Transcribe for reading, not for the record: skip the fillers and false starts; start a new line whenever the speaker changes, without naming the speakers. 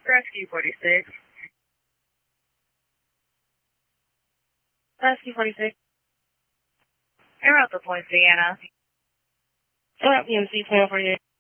Rescue 46.
Rescue 46.
Air out the Point Sienna.
Air out PMC 2048.